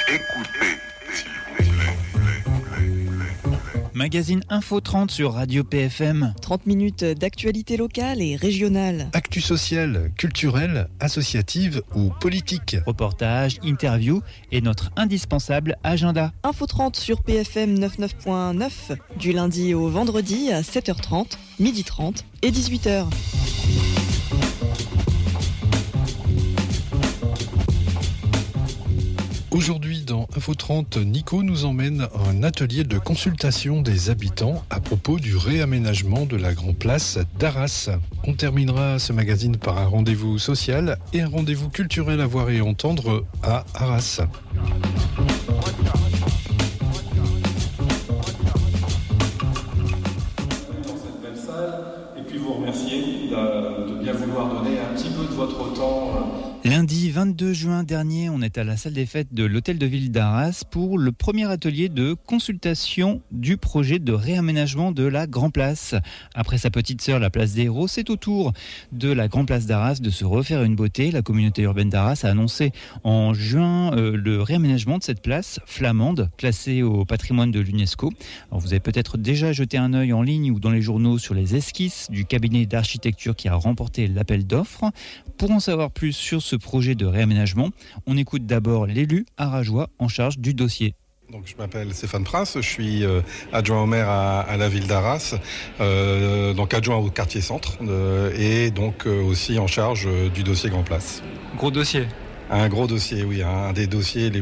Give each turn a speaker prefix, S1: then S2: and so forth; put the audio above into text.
S1: Écoutez, s'il vous plaît.
S2: Magazine Info 30 sur Radio PFM.
S3: 30 minutes d'actualité locale et régionale.
S4: Actu sociale, culturelle, associative ou politique.
S2: Reportages, interviews et notre indispensable agenda.
S3: Info 30 sur PFM 99.9 du lundi au vendredi à 7h30, 12h30 et 18h.
S4: Aujourd'hui, dans Info 30, Nico nous emmène à un atelier de consultation des habitants à propos du réaménagement de la Grand Place d'Arras. On terminera ce magazine par un rendez-vous social et un rendez-vous culturel à voir et entendre à Arras.
S5: Et puis vous remercier de bien vouloir donner un petit peu de votre temps.
S2: Lundi 22 juin dernier, on est à la salle des fêtes de l'Hôtel de Ville d'Arras pour le premier atelier de consultation du projet de réaménagement de la Grand Place. Après sa petite sœur, la place des Héros, c'est au tour de la Grand Place d'Arras de se refaire une beauté. La communauté urbaine d'Arras a annoncé en juin le réaménagement de cette place flamande, classée au patrimoine de l'UNESCO. Alors vous avez peut-être déjà jeté un œil en ligne ou dans les journaux sur les esquisses du cabinet d'architecture qui a remporté l'appel d'offres. Pour en savoir plus sur ce projet de réaménagement, on écoute d'abord l'élu arageois en charge du dossier.
S6: Donc, je m'appelle Stéphane Prince, je suis adjoint au maire à la ville d'Arras, donc adjoint au quartier centre et donc aussi en charge du dossier Grand Place.
S5: Gros dossier.
S6: Un gros dossier, oui, un des dossiers les